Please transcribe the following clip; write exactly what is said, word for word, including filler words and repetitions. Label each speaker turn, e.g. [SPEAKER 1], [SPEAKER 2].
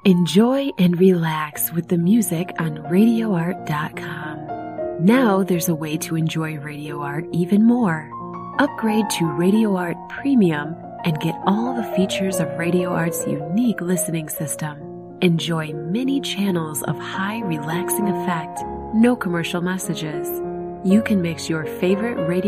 [SPEAKER 1] Enjoy and relax with the music on radio art dot com. Now there's a way to enjoy Radio Art even more. Upgrade to Radio Art Premium and get all the features of Radio Art's unique listening system. Enjoy many channels of high relaxing effect, no commercial messages. You can mix your favorite radio